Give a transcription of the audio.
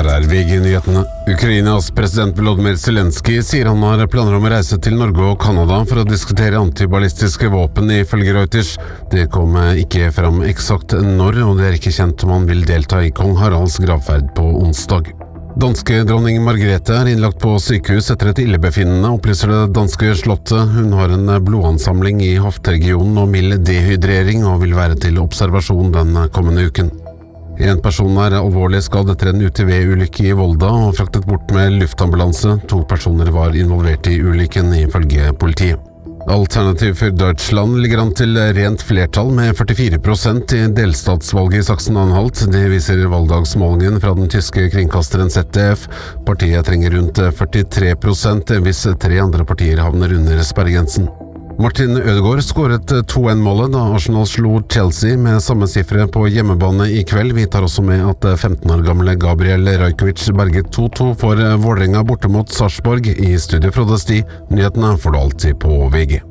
Her VG-nyhetene. Ukrainas president Volodymyr Zelensky sier han har planer om å reise til Norge og Kanada for å diskutere antiballistiske våpen ifølge Reuters. Det kom ikke fram eksakt når, og det er ikke kjent om han vil delta i kong Haralds gravferd på onsdag. Danske dronning Margrethe er innlagt på sykehus etter et illebefinnende, opplyser det danske slottet. Hun har en blodansamling i hofteregionen og mild dehydrering og vil være til observasjon den kommende uken. En person er alvorlig skadd etter en UTV-ulykke i Volda og fraktet bort med luftambulanse. 2 personer var involvert i ulykken ifølge politiet. Alternativ for Deutschland ligger an til rent flertall med 44% i delstatsvalget i Sachsen-Anhalt. Det viser valgdagsmålingen fra den tyske kringkasteren ZDF. Partiet trenger rundt 43% hvis 3 andre partier havner under sperregrensen. Martin Ødegaard skåret 2-1-målet da Arsenal slo Chelsea med samme sifre på hjemmebane i kveld. Vi tar også med at 15 år gamle Gabriel Rajkovic berget 2-2 for Vålerenga borte mot Sarpsborg. I studio Frode Sti. Nyhetene får du alltid på VG.